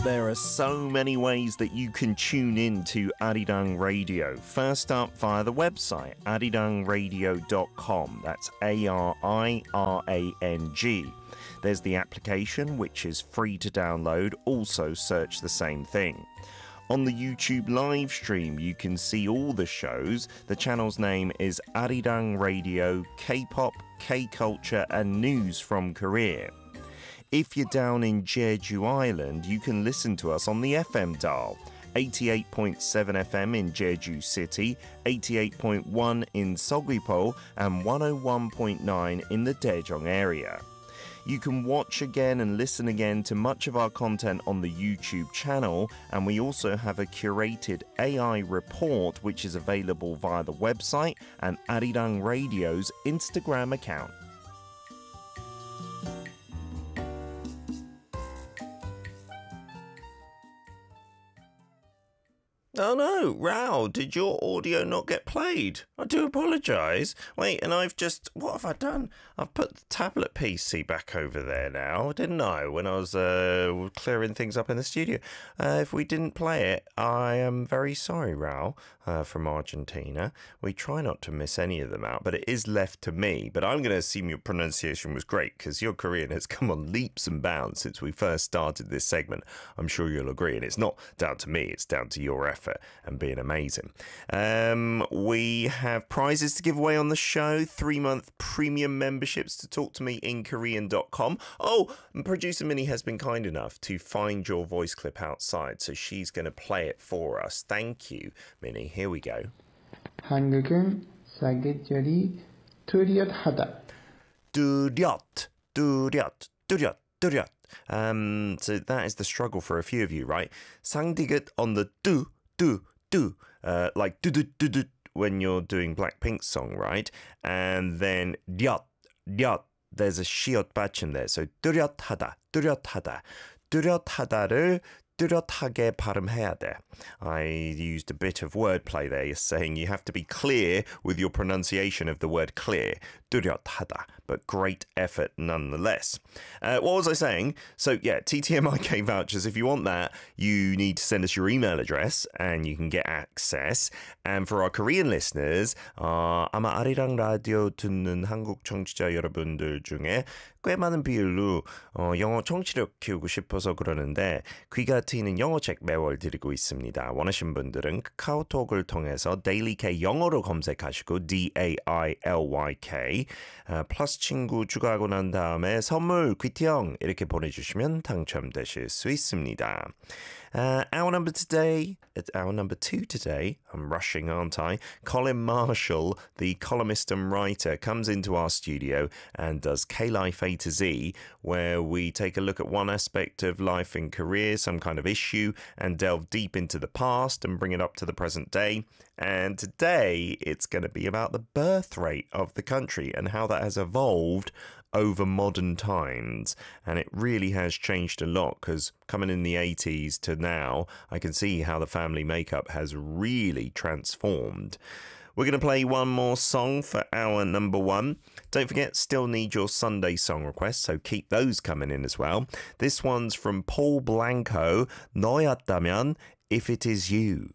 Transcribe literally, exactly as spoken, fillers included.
There are so many ways that you can tune in to Arirang Radio. First up, via the website, arirang radio dot com. That's A R I R A N G. There's the application, which is free to download. Also search the same thing. On the YouTube live stream, you can see all the shows. The channel's name is Arirang Radio, K-pop, K-culture and news from Korea. If you're down in Jeju Island, you can listen to us on the F M dial. eighty-eight point seven F M in Jeju City, eighty-eight point one in Seogwipo, and one oh one point nine in the Daejeong area. You can watch again and listen again to much of our content on the YouTube channel, and we also have a curated A I report which is available via the website and Arirang Radio's Instagram account. Oh no, Rao, did your audio not get played? I do apologise. Wait, and I've just... What have I done? I've put the tablet P C back over there now, didn't I, when I was uh, clearing things up in the studio. Uh, if we didn't play it, I am very sorry, Rao, uh, from Argentina. We try not to miss any of them out, but it is left to me. But I'm going to assume your pronunciation was great, because your Korean has come on leaps and bounds since we first started this segment. I'm sure you'll agree, and it's not down to me, it's down to your effort and being amazing. Um, we have prizes to give away on the show, three-month premium memberships to talk to me in korean dot com. Oh, and producer Minnie has been kind enough to find your voice clip outside, so she's going to play it for us. Thank you, Minnie. Here we go. 한국은 사계절이 뚜렷하다. 뚜렷, 뚜렷, 뚜렷, 뚜렷. Um, so that is the struggle for a few of you, right? 상디귿 on the 뚜, do, do, uh, like do, do, do, do, when you're doing Blackpink's song, right? And then 렸, 렸, there's a 시옷 받침 there. So 뚜렷하다, 뚜렷하다, 뚜렷하다를 뚜렷하게 발음해야 돼. I used a bit of wordplay there, saying you have to be clear with your pronunciation of the word clear. 뚜렷하다, but great effort nonetheless. Uh, what was I saying? So yeah, T T M I K vouchers. If you want that, you need to send us your email address and you can get access. And for our Korean listeners, uh, 아마 아리랑 라디오 듣는 한국 청취자 여러분들 중에 꽤 많은 비율로 어, 영어 청취력 키우고 싶어서 그러는데 귀가 트이는 영어책 매월 드리고 있습니다. 원하시는 분들은 카카오톡을 통해서 Daily K 영어로 검색하시고 D A I L Y K 어, 플러스 친구 추가하고 난 다음에 선물 귀티형 이렇게 보내주시면 당첨되실 수 있습니다. Uh, our number today, it's our number two today, I'm rushing, aren't I? Colin Marshall, the columnist and writer, comes into our studio and does K-Life A to Z, where we take a look at one aspect of life in Korea, some kind of issue, and delve deep into the past and bring it up to the present day. And today, it's going to be about the birth rate of the country and how that has evolved over modern times. And it really has changed a lot, because coming in the eighties to now, I can see how the family makeup has really transformed. We're going to play one more song for hour number one. Don't forget, still need your Sunday song requests, so keep those coming in as well. This one's from Paul Blanco, 너였다면, If It Is You.